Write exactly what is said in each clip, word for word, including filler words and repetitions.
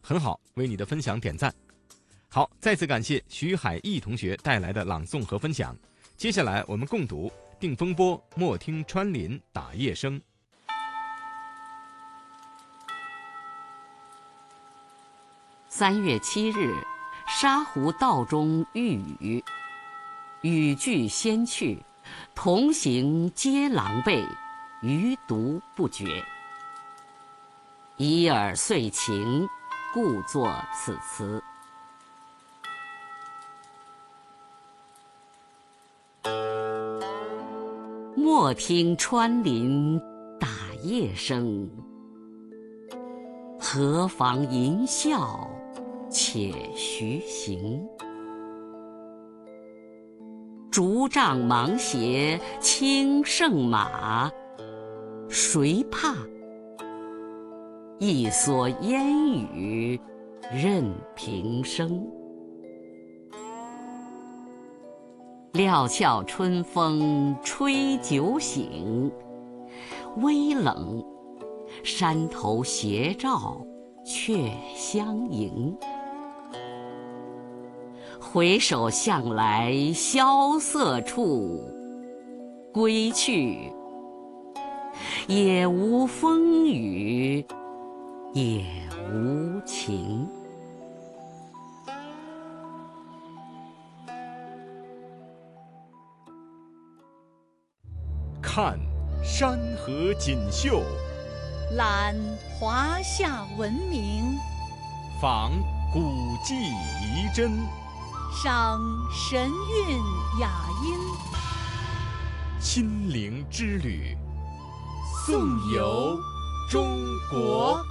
很好，为你的分享点赞。好，再次感谢徐海毅同学带来的朗诵和分享。接下来我们共读定风波，莫听穿林打叶声。 三月七日，沙湖道中遇雨，雨具先去，同行皆狼狈，余独不觉。已尔遂晴，故作此词。莫听穿林打叶声，何妨吟啸且徐行。竹杖芒鞋轻胜马，谁怕？一蓑烟雨任平生。料峭春风吹酒醒，微冷，山头斜照却相迎。回首向来萧瑟处，归去，也无风雨也无晴。 看山河锦绣， 览华夏文明， 访古迹遗珍， 赏神韵雅音。 亲临之旅，颂游中国。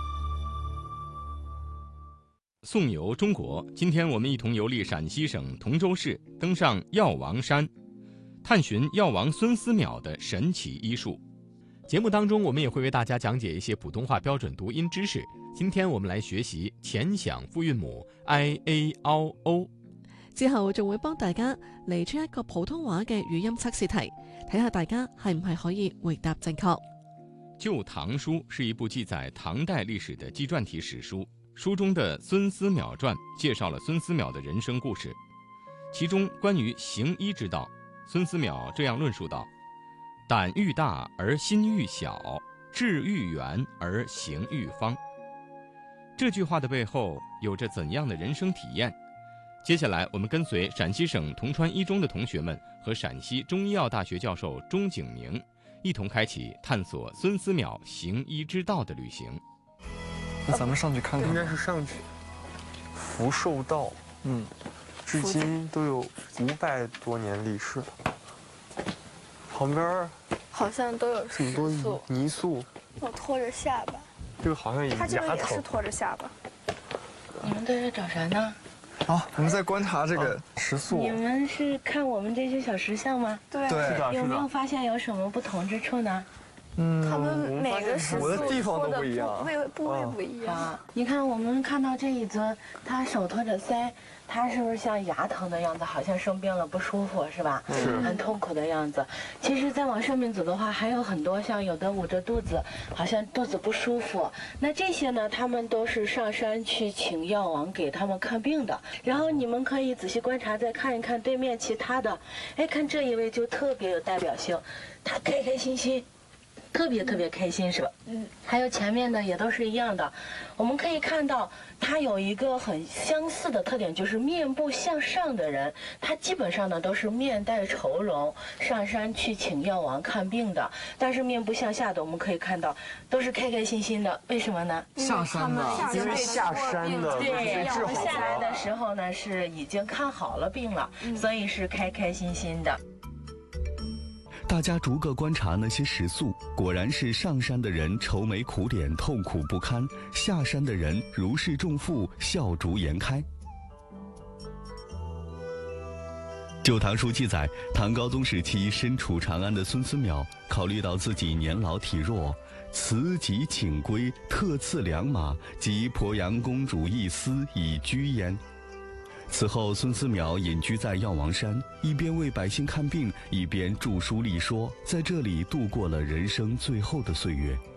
颂游中国，今天我们一同游历陕西省同州市，登上药王山，探寻药王孙思邈的神奇医术。节目当中，我们也会为大家讲解一些普通话标准读音知识。今天我们來學習前響複韻母 I A O O， 之後仲會幫大家嚟出一個普通話嘅語音測試題，睇下大家係唔係可以回答正確。《 舊唐書》是一部記載唐代歷史的紀傳體史書，書中的《孫思邈傳》介紹了孫思邈的人生故事。其中關於行醫之道，孫思邈這樣論述道：膽愈大而心愈小，志愈遠而行愈方。这句話的背後有着怎樣的人生體驗？接下來我們跟隨陝西省銅川一中的同學們和陝西中醫藥大學教授鐘景明一同開啟探索孫思邈行醫之道的旅行。 那咱們上去看看。 應該是上去。福壽道，嗯，至今都有五百多年歷史。旁邊好像都有很多泥泥塑。 我拖着下巴。 这个好像也他这个也是拖着下巴。 你们在这找啥呢？ 啊，我们在观察这个石塑。 你们是看我们这些小石像吗？ 对， 对， 有没有发现有什么不同之处呢？ 嗯， 他们每个石塑我的地方都不一样， 位部位不一样。 啊，你看我们看到这一尊，他手托着腮，他是不是像牙疼的样子？好像生病了不舒服是吧？ 是， 很痛苦的样子。其实再往上面走的话，还有很多像有的捂着肚子，好像肚子不舒服。那这些呢，他们都是上山去请药王给他们看病的。然后你们可以仔细观察，再看一看对面其他的。哎，看这一位就特别有代表性，他开开心心。特别特别开心是吧？嗯，还有前面的也都是一样的。我们可以看到，他有一个很相似的特点，就是面部向上的人，他基本上呢都是面带愁容，上山去请药王看病的。但是面部向下的，我们可以看到都是开开心心的。为什么呢？ 下山的， 因为下山的， 对， 治好下来的时候呢是已经看好了病了，所以是开开心心的。 大家逐个观察那些石塑，果然是上山的人愁眉苦脸、痛苦不堪，下山的人如释重负、笑逐颜开。《旧唐书》记载，唐高宗时期身处长安的孙思邈，考虑到自己年老体弱，辞疾请归，特赐良马及鄱阳公主一丝以居焉。此后，孙思邈隐居在药王山，一边为百姓看病，一边著书立说，在这里度过了人生最后的岁月。